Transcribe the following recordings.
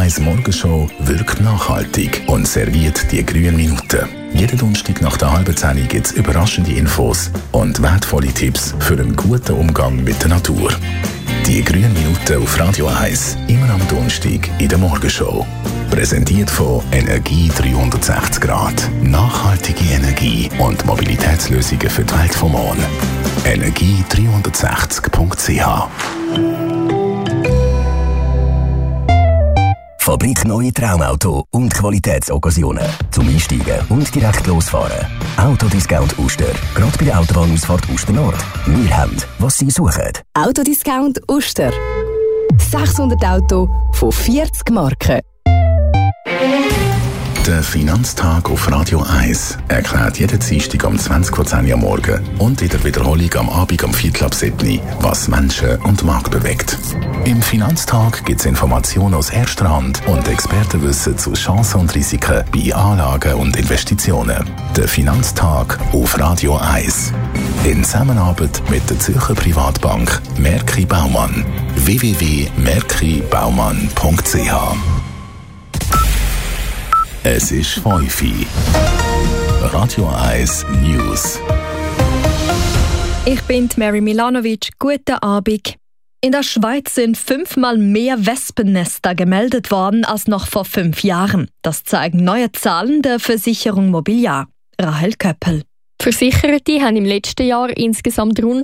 1 Morgenshow wirkt nachhaltig und serviert die grünen Minuten. Jeden Donnerstag nach der halben 10 gibt es überraschende Infos und wertvolle Tipps für einen guten Umgang mit der Natur. Die grünen Minuten auf Radio 1, immer am Donnerstag in der Morgenshow. Präsentiert von Energie 360 Grad. Nachhaltige Energie und Mobilitätslösungen für die Welt vom Morgen. Energie360.ch. Fabrik Neue Traumauto und Qualitätsoccasionen. Zum Einsteigen und direkt losfahren. Autodiscount Uster. Gerade bei der Autobahnausfahrt Uster Nord. Wir haben, was Sie suchen. Autodiscount Uster. 600 Autos von 40 Marken. Der Finanztag auf Radio 1 erklärt jeden Dienstag um 20:10 Uhr am Morgen und in der Wiederholung am Abend um 6:45 Uhr, was Menschen und Markt bewegt. Im Finanztag gibt es Informationen aus erster Hand und Expertenwissen zu Chancen und Risiken bei Anlagen und Investitionen. Der Finanztag auf Radio 1. In Zusammenarbeit mit der Zürcher Privatbank Merki Baumann. www.merkibaumann.ch. Es ist 5 Uhr. Radio 1 News. Ich bin Mary Milanovic. Guten Abend. In der Schweiz sind 5-mal mehr Wespennester gemeldet worden als noch vor 5 Jahren. Das zeigen neue Zahlen der Versicherung Mobiliar. Rahel Köppel. Versicherte haben im letzten Jahr insgesamt rund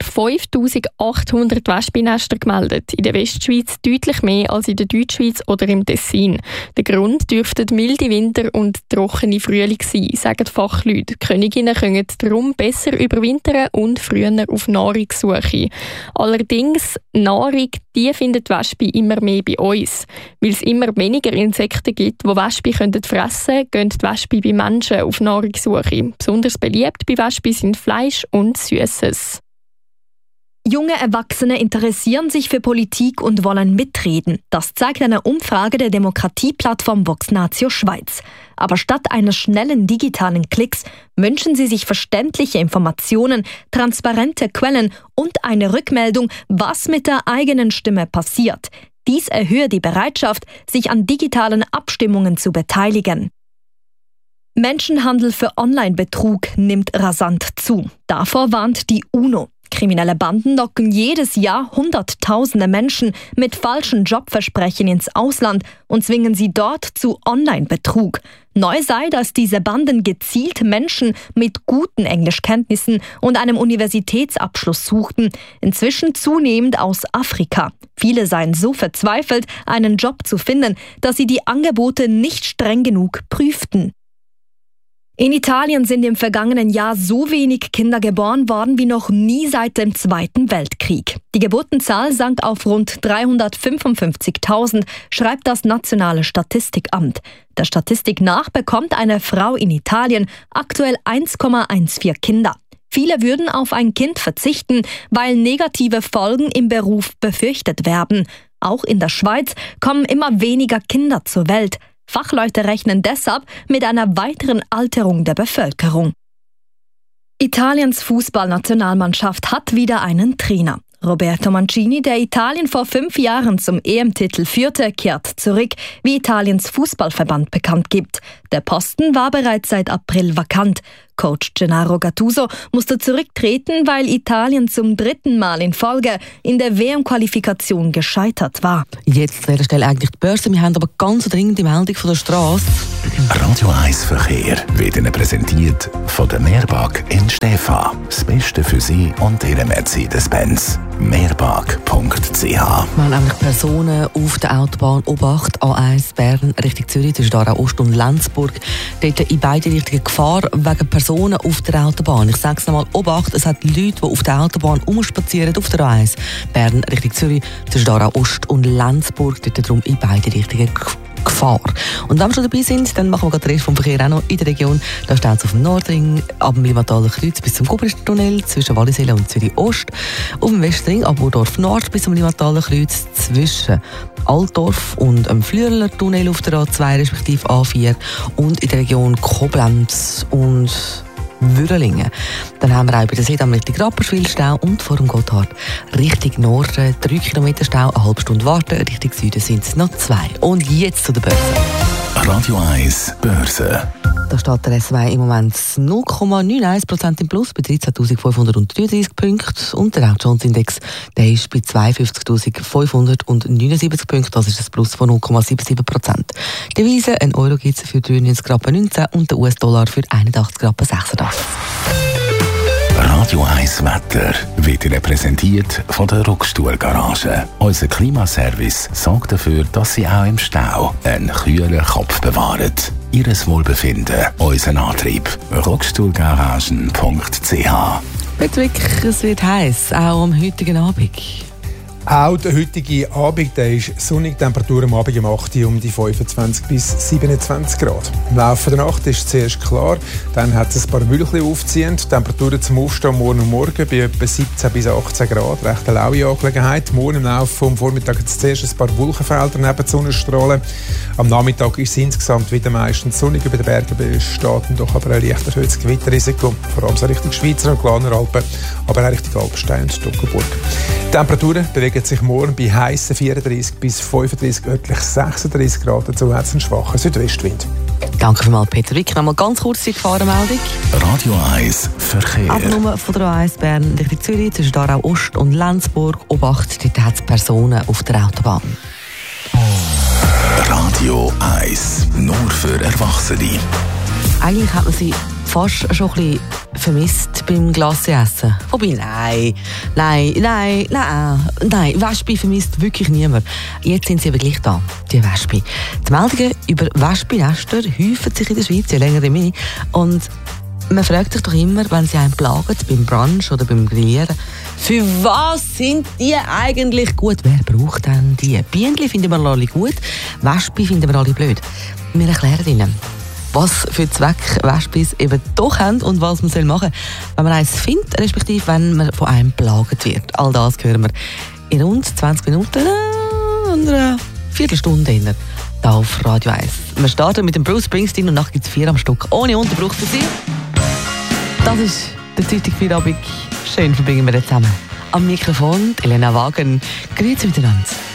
5800 Wespennester gemeldet. In der Westschweiz deutlich mehr als in der Deutschschweiz oder im Tessin. Der Grund dürften milde Winter und trockene Frühling sein, sagen Fachleute. Die Königinnen können darum besser überwintern und früher auf Nahrungssuche. Allerdings, Nahrung, die finden die Wespe immer mehr bei uns. Weil es immer weniger Insekten gibt, die Wespe fressen können, gehen die Wespe bei Menschen auf Nahrungssuche. Besonders beliebt bei Wespe sind Fleisch und Süßes. Junge Erwachsene interessieren sich für Politik und wollen mitreden. Das zeigt eine Umfrage der Demokratieplattform Voxnatio Schweiz. Aber statt eines schnellen digitalen Klicks wünschen sie sich verständliche Informationen, transparente Quellen und eine Rückmeldung, was mit der eigenen Stimme passiert. Dies erhöhe die Bereitschaft, sich an digitalen Abstimmungen zu beteiligen. Menschenhandel für Online-Betrug nimmt rasant zu. Davor warnt die UNO. Kriminelle Banden locken jedes Jahr Hunderttausende Menschen mit falschen Jobversprechen ins Ausland und zwingen sie dort zu Online-Betrug. Neu sei, dass diese Banden gezielt Menschen mit guten Englischkenntnissen und einem Universitätsabschluss suchten, inzwischen zunehmend aus Afrika. Viele seien so verzweifelt, einen Job zu finden, dass sie die Angebote nicht streng genug prüften. In Italien sind im vergangenen Jahr so wenig Kinder geboren worden wie noch nie seit dem Zweiten Weltkrieg. Die Geburtenzahl sank auf rund 355.000, schreibt das Nationale Statistikamt. Der Statistik nach bekommt eine Frau in Italien aktuell 1,14 Kinder. Viele würden auf ein Kind verzichten, weil negative Folgen im Beruf befürchtet werden. Auch in der Schweiz kommen immer weniger Kinder zur Welt. Fachleute rechnen deshalb mit einer weiteren Alterung der Bevölkerung. Italiens Fußballnationalmannschaft hat wieder einen Trainer. Roberto Mancini, der Italien vor 5 Jahren zum EM-Titel führte, kehrt zurück, wie Italiens Fußballverband bekannt gibt. Der Posten war bereits seit April vakant. Coach Gennaro Gattuso musste zurücktreten, weil Italien zum 3. Mal in Folge in der WM-Qualifikation gescheitert war. Jetzt an dieser Stelle eigentlich die Börse. Wir haben aber ganz dringend die Meldung von der Straße. Radio 1 Verkehr wird Ihnen präsentiert von der Mehrbank in Stäfa. Das Beste für Sie und Ihren Mercedes-Benz. Mehrbank.ch. Wir haben nämlich Personen auf der Autobahn Obacht, A1 Bern Richtung Zürich, zwischen Aarau Ost und Lenzburg. Dort in beide Richtungen Gefahr wegen Personen auf der Autobahn. Ich sage es nochmal, Obacht, es hat Leute, die auf der Autobahn umspazieren auf der A1 Bern Richtung Zürich, zwischen Aarau Ost und Lenzburg. Dort darum in beide Richtungen Gefahr. Und wenn wir schon dabei sind, dann machen wir den Rest vom Verkehr auch noch in der Region. Da steht es auf dem Nordring, ab dem Limataler Kreuz bis zum Gubristunnel zwischen Wallisellen und Zürich Ost. Auf dem Westring, ab Burdorf Nord bis zum Limataler Kreuz zwischen Altdorf und dem Flüeler Tunnel auf der A2 respektive A4 und in der Region Koblenz und Würrelingen. Dann haben wir auch bei der Sedam Richtung Rapperswil Stau und vor dem Gotthard Richtung Norden 3 Kilometer Stau, eine halbe Stunde warten, Richtung Süden sind es noch 2. Und jetzt zu der Börse. Radio 1 Börse. Da steht der SWI im Moment 0,91% im Plus bei 13.533 Punkten und der Dow Jones Index der ist bei 52.579 Punkten, das ist ein Plus von 0,77%. Devise, ein Euro gibt es für 93,19 und der US-Dollar für 81,86. Radio 1 Wetter wird Ihnen präsentiert von der Ruckstuhl-Garage. Unser Klimaservice sorgt dafür, dass Sie auch im Stau einen kühlen Kopf bewahren. Ihres Wohlbefinden, unser Antrieb. Ruckstuhlgaragen.ch. Patrick, es wird heiß, auch am heutigen Abend. Auch der heutige Abend der ist sonnig, Temperatur am Abend um 8 Uhr um die 25 bis 27 Grad. Im Laufe der Nacht ist es zuerst klar, dann hat es ein paar Wölkchen aufziehend. Die Temperaturen zum Aufstehen morgen und morgen bei etwa 17 bis 18 Grad. Recht eine laue Angelegenheit. Morgen im Laufe des Vormittags hat es zuerst ein paar Wolkenfelder neben die Sonnenstrahlen. Am Nachmittag ist es insgesamt wieder meistens sonnig. Über den Bergen besteht doch aber ein leicht erhöhtes Gewitterrisiko, vor allem so Richtung Schweizer und Glarner Alpen, aber auch Richtung Alpenstein und Stockenburg. Die Temperaturen bewegen sich morgen bei heissen 34 bis 35, örtlich 36 Grad. Dazu hat es einen schwachen Südwestwind. Danke vielmals, Peter Wick. Nochmal ganz kurz die Gefahrenmeldung. Radio 1 Verkehr. Abnummer von der A1 Bern Richtung Zürich zwischen Aarau Ost und Lenzburg. Obacht, dort hat es Personen auf der Autobahn. Radio 1, nur für Erwachsene. Eigentlich hat man sie fast schon ein bisschen vermisst beim Glasse-Essen. Wobei, nein, Wespe vermisst wirklich niemand. Jetzt sind sie aber gleich da, die Wespe. Die Meldungen über Wespennester häufen sich in der Schweiz je länger je mehr. Und man fragt sich doch immer, wenn sie einen plagen, beim Brunch oder beim Grillieren, für was sind die eigentlich gut? Wer braucht denn die? Bienen finden wir alle gut, Wespen finden wir alle blöd. Wir erklären ihnen, was für Zweck Wespis eben doch haben und was man machen soll, wenn man eins findet, respektive wenn man von einem belagert wird. All das hören wir in rund 20 Minuten und einer Viertelstunde hier auf Radio 1. Wir starten mit dem Bruce Springsteen und nachher gibt es 4 am Stück ohne Unterbruch für Sie. Das ist der heutige Feierabend. Schön verbringen wir jetzt zusammen. Am Mikrofon Elena Wagen. Grüezi miteinander.